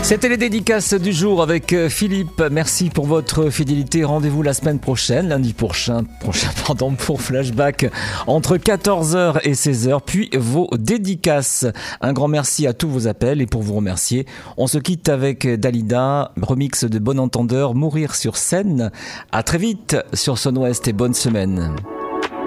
C'était les dédicaces du jour avec Philippe. Merci pour votre fidélité. Rendez-vous la semaine prochaine, lundi prochain, pour Flashback entre 14h et 16h, puis vos dédicaces. Un grand merci à tous vos appels et pour vous remercier, on se quitte avec Dalida, remix de Bon Entendeur, Mourir sur scène. À très vite sur Son Ouest et bonne semaine.